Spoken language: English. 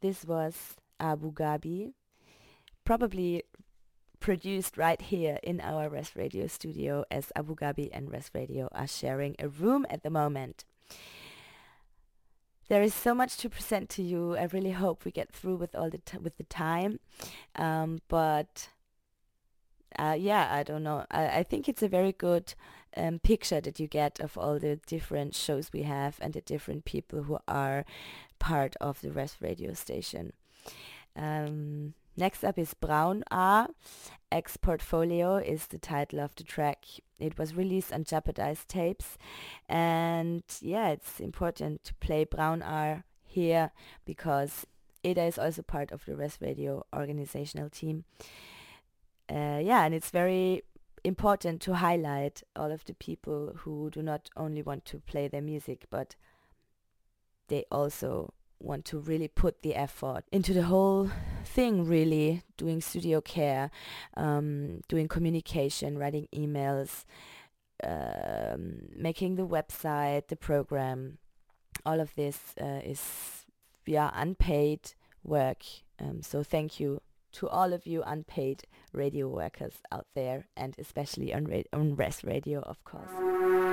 this was Abu Gabi, probably produced right here in our Rest Radio studio, as Abu Gabi and Rest Radio are sharing a room at the moment. There is so much to present to you. I really hope we get through with all with the time, but yeah, I don't know. I think it's a very good picture that you get of all the different shows we have and the different people who are part of the Rest Radio station. Next up is Braun A. Ex Portfolio is the title of the track. It was released on Jeopardized Tapes, and yeah, it's important to play Braun A here because Eda is also part of the Rest Radio organizational team. Yeah, and it's very important to highlight all of the people who do not only want to play their music, but they also want to really put the effort into the whole thing, really doing studio care, doing communication, writing emails, making the website, the program. All of this is unpaid work. So thank you to all of you unpaid radio workers out there, and especially on Rest Radio, of course.